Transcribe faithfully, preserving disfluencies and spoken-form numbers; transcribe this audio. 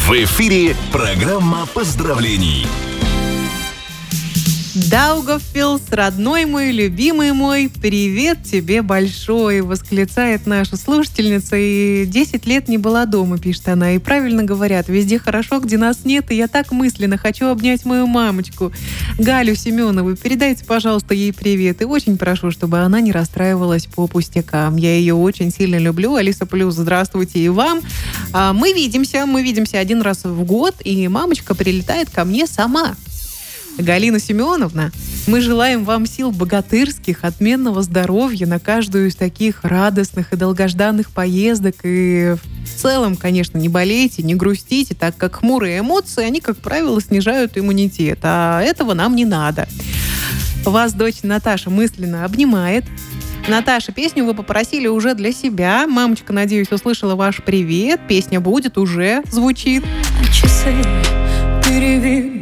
В эфире программа поздравлений. Даугавпилс, родной мой, любимый мой, привет тебе большой, восклицает наша слушательница. И десять лет не была дома, пишет она. И правильно говорят, везде хорошо, где нас нет. И я так мысленно хочу обнять мою мамочку, Галю Семенову. Передайте, пожалуйста, ей привет. И очень прошу, чтобы она не расстраивалась по пустякам. Я ее очень сильно люблю. Алиса Плюс, здравствуйте и вам. А мы видимся, мы видимся один раз в год, и мамочка прилетает ко мне сама. Галина Семеновна, мы желаем вам сил богатырских, отменного здоровья на каждую из таких радостных и долгожданных поездок. И в целом, конечно, не болейте, не грустите, так как хмурые эмоции, они, как правило, снижают иммунитет. А этого нам не надо. Вас дочь Наташа мысленно обнимает. Наташа, песню вы попросили уже для себя. Мамочка, надеюсь, услышала ваш привет. Песня будет, уже звучит. Часы перевели